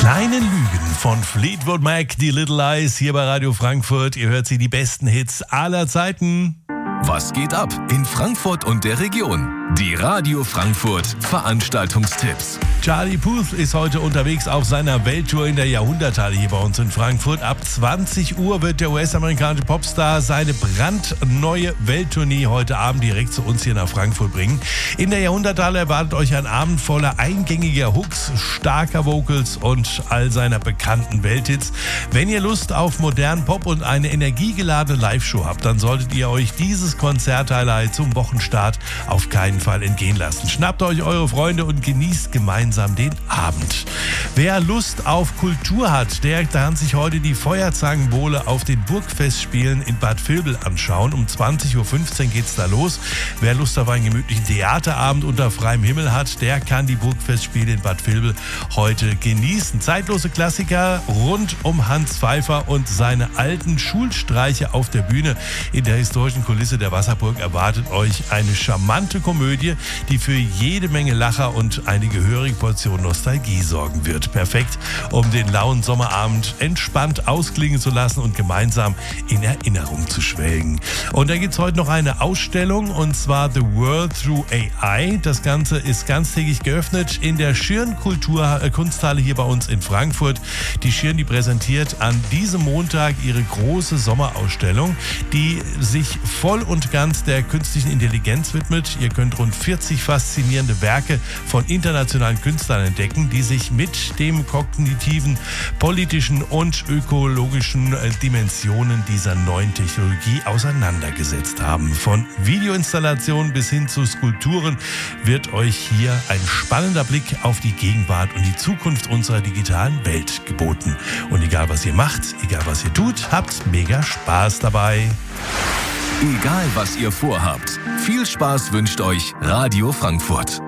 Kleine Lügen von Fleetwood Mac, die Little Lies hier bei Radio Frankfurt. Ihr hört sie, die besten Hits aller Zeiten. Was geht ab in Frankfurt und der Region? Die Radio Frankfurt Veranstaltungstipps. Charlie Puth ist heute unterwegs auf seiner Welttour in der Jahrhunderthalle hier bei uns in Frankfurt. Ab 20 Uhr wird der US-amerikanische Popstar seine brandneue Welttournee heute Abend direkt zu uns hier nach Frankfurt bringen. In der Jahrhunderthalle erwartet euch ein Abend voller eingängiger Hooks, starker Vocals und all seiner bekannten Welthits. Wenn ihr Lust auf modernen Pop und eine energiegeladene Live-Show habt, dann solltet ihr euch dieses Konzerthighlight zum Wochenstart auf keinen Fall entgehen lassen. Schnappt euch eure Freunde und genießt gemeinsam den Abend. Wer Lust auf Kultur hat, der kann sich heute die Feuerzangenbowle auf den Burgfestspielen in Bad Vilbel anschauen. Um 20.15 Uhr geht's da los. Wer Lust auf einen gemütlichen Theaterabend unter freiem Himmel hat, der kann die Burgfestspiele in Bad Vilbel heute genießen. Zeitlose Klassiker rund um Hans Pfeiffer und seine alten Schulstreiche auf der Bühne. In der historischen Kulisse der Wasserburg erwartet euch eine charmante Komödie, die für jede Menge Lacher und eine gehörige Portion Nostalgie sorgen wird. Perfekt, um den lauen Sommerabend entspannt ausklingen zu lassen und gemeinsam in Erinnerung zu schwelgen. Und da gibt es heute noch eine Ausstellung, und zwar The World Through AI. Das Ganze ist ganztägig geöffnet in der Schirn Kunsthalle hier bei uns in Frankfurt. Die Schirn, die präsentiert an diesem Montag ihre große Sommerausstellung, die sich voll und ganz der künstlichen Intelligenz widmet. Ihr könnt rund 40 faszinierende Werke von internationalen Künstlern entdecken, die sich mit dem kognitiven, politischen und ökologischen Dimensionen dieser neuen Technologie auseinandergesetzt haben. Von Videoinstallationen bis hin zu Skulpturen wird euch hier ein spannender Blick auf die Gegenwart und die Zukunft unserer digitalen Welt geboten. Und egal was ihr macht, egal was ihr tut, habt mega Spaß dabei. Egal was ihr vorhabt, viel Spaß wünscht euch Radio Frankfurt.